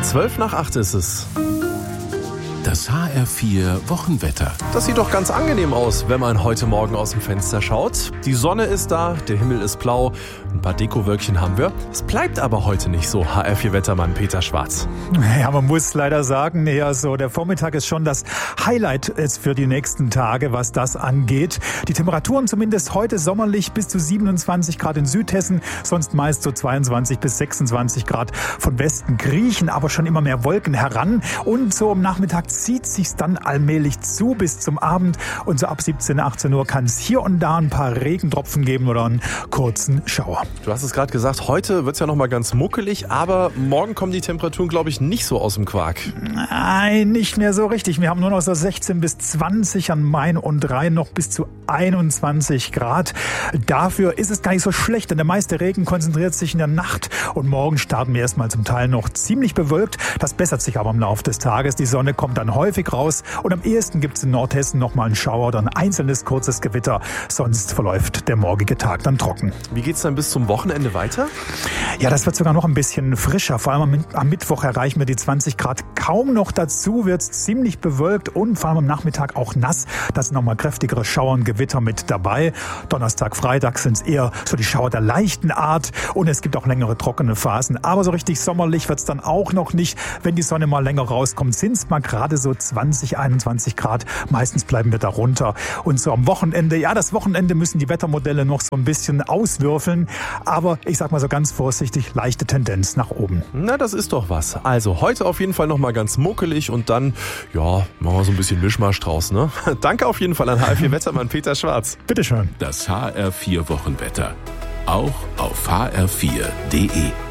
7:12 ist es. Das HR4 Wochenwetter. Das sieht doch ganz angenehm aus, wenn man heute Morgen aus dem Fenster schaut. Die Sonne ist da, der Himmel ist blau, ein paar Dekowölkchen haben wir. Es bleibt aber heute nicht so, HR4-Wettermann Peter Schwarz. Ja, man muss leider sagen, der Vormittag ist schon das Highlight für die nächsten Tage, was das angeht. Die Temperaturen zumindest heute sommerlich bis zu 27 Grad in Südhessen, sonst meist so 22 bis 26 Grad. Von Westen kriechen aber schon immer mehr Wolken heran und so am Nachmittag zieht sich's dann allmählich zu bis zum Abend und so ab 17, 18 Uhr kann es hier und da ein paar Regentropfen geben oder einen kurzen Schauer. Du hast es gerade gesagt, heute wird's ja noch mal ganz muckelig, aber morgen kommen die Temperaturen, glaube ich, nicht so aus dem Quark. Nein, nicht mehr so richtig. Wir haben nur noch so 16 bis 20 an Main und Rhein, noch bis zu 21 Grad. Dafür ist es gar nicht so schlecht, denn der meiste Regen konzentriert sich in der Nacht und morgen starten wir erstmal zum Teil noch ziemlich bewölkt. Das bessert sich aber im Laufe des Tages. Die Sonne kommt dann häufig raus und am ehesten gibt es in Nordhessen noch mal einen Schauer oder ein einzelnes kurzes Gewitter. Sonst verläuft der morgige Tag dann trocken. Wie geht's dann bis zum Wochenende weiter? Ja, das wird sogar noch ein bisschen frischer. Vor allem am Mittwoch erreichen wir die 20 Grad kaum noch dazu, wird es ziemlich bewölkt und vor allem am Nachmittag auch nass. Da sind nochmal kräftigere Schauer und Gewitter mit dabei. Donnerstag, Freitag sind es eher so die Schauer der leichten Art und es gibt auch längere trockene Phasen. Aber so richtig sommerlich wird es dann auch noch nicht. Wenn die Sonne mal länger rauskommt, sind es mal gerade so 20, 21 Grad. Meistens bleiben wir darunter. Und so am Wochenende, ja, das Wochenende müssen die Wettermodelle noch so ein bisschen auswürfeln. Aber ich sag mal so ganz vorsichtig, leichte Tendenz nach oben. Na, das ist doch was. Also heute auf jeden Fall noch mal ganz muckelig und dann, ja, machen wir so ein bisschen Mischmasch draus, ne? Danke auf jeden Fall an HR4-Wettermann Peter Schwarz. Bitteschön. Das HR4 Wochenwetter. Auch auf hr4.de.